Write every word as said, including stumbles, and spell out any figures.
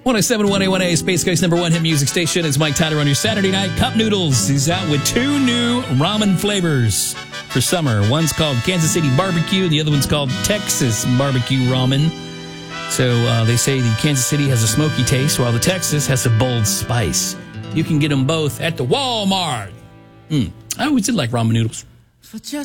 one oh seven point one A one A, Space Coast number one hit music station. It's Mike Tyler on your Saturday night. Cup Noodles is out with two new ramen flavors for summer. One's called Kansas City Barbecue. The other one's called Texas Barbecue Ramen. So uh, they say the Kansas City has a smoky taste, while the Texas has a bold spice. You can get them both at the Walmart. Mm. I always did like ramen noodles. For just